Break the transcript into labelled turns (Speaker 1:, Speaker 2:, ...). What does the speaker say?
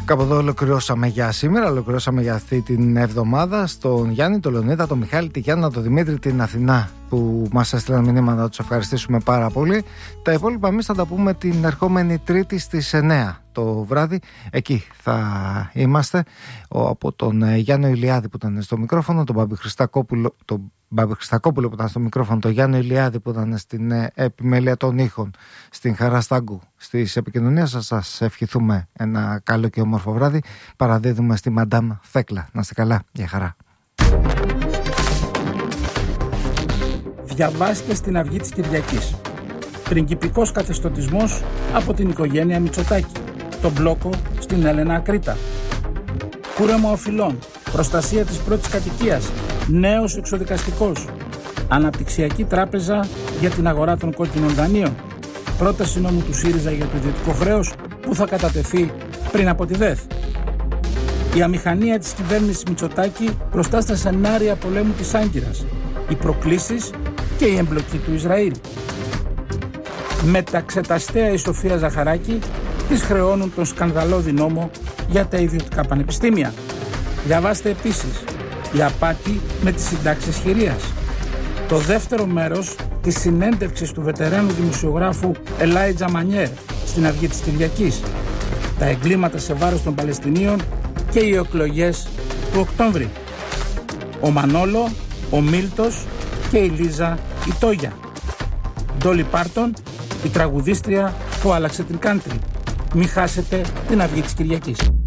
Speaker 1: Κάπου εδώ ολοκληρώσαμε για σήμερα, ολοκληρώσαμε για αυτή την εβδομάδα. Στον Γιάννη, τον Λεωνίδα, τον Μιχάλη, τη Γιάννα, τον Δημήτρη, την Αθηνά που μας έστειλαν μηνύματα, να τους ευχαριστήσουμε πάρα πολύ. Τα υπόλοιπα εμείς θα τα πούμε την ερχόμενη Τρίτη στις 9 το βράδυ. Εκεί θα είμαστε. Από τον Γιάννη Ηλιάδη που ήταν στο μικρόφωνο, τον Μπάμπη Χριστακόπουλο που ήταν στο μικρόφωνο, τον Γιάννη Ηλιάδη που ήταν στην επιμέλεια των ήχων, στην Χαρά Στάγκου στις επικοινωνίες. Σας ευχηθούμε ένα καλό και όμορφο βράδυ. Παραδίδουμε στη Μαντάμ Θέκλα. Να είστε καλά, για χαρά.
Speaker 2: Διαβάστε στην Αυγή της Κυριακής. Πριγκιπικός καθεστωτισμός από την οικογένεια Μητσοτάκη. Το μπλόκο στην Έλενα Ακρίτα. Κούρεμα οφειλών. Προστασία της πρώτης κατοικίας. Νέος εξοδικαστικός. Αναπτυξιακή τράπεζα για την αγορά των κόκκινων δανείων. Πρόταση νόμου του ΣΥΡΙΖΑ για το ιδιωτικό χρέος που θα κατατεθεί πριν από τη ΔΕΘ. Η αμηχανία της κυβέρνησης Μητσοτάκη μπροστά στα σενάρια πολέμου της Άγκυρας. Οι προκλήσεις και η εμπλοκή του Ισραήλ. Μεταξεταστέα η Σοφία Ζαχαράκη της χρεώνουν τον σκανδαλώδη νόμο για τα ιδιωτικά πανεπιστήμια. Διαβάστε επίσης η απάτη με τις συντάξεις χειρίας. Το δεύτερο μέρος της συνέντευξης του βετεράνου δημοσιογράφου Ελάιτζα Μανιέρ στην Αυγή της Κυριακής. Τα εγκλήματα σε βάρος των Παλαιστινίων και οι εκλογές του Οκτώβρη. Ο Μανόλο, ο Μίλτος και η Λίζα η Τόγια. Ντόλι Πάρτον, η τραγουδίστρια που άλλαξε την country. Μην χάσετε την Αυγή της Κυριακής.